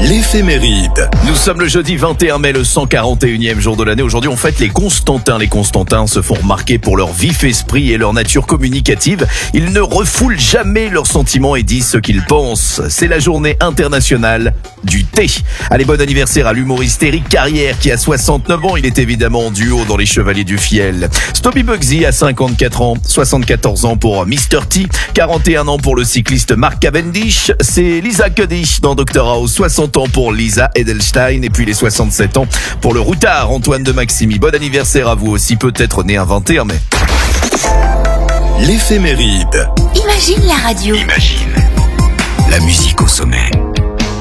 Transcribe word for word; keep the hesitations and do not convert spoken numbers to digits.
L'éphéméride. Nous sommes le jeudi vingt et un mai, le cent quarante et unième jour de l'année. Aujourd'hui, on fête les Constantins. Les Constantins se font remarquer pour leur vif esprit et leur nature communicative. Ils ne refoulent jamais leurs sentiments et disent ce qu'ils pensent. C'est la journée internationale du thé. Allez, bon anniversaire à l'humoriste Éric Carrière qui a soixante-neuf ans. Il est évidemment en duo dans les Chevaliers du Fiel. Stoby Bugsy a cinquante-quatre ans, soixante-quatorze ans pour mister T, quarante et un ans pour le cycliste Mark Cavendish. C'est Lisa Kudich dans docteur House, soixante ans pour Lisa Edelstein et puis les soixante-sept ans pour le routard Antoine de Maximi. Bon anniversaire à vous aussi, peut-être né un vingt et un mai. L'éphéméride. Imagine la radio. Imagine la musique au sommet.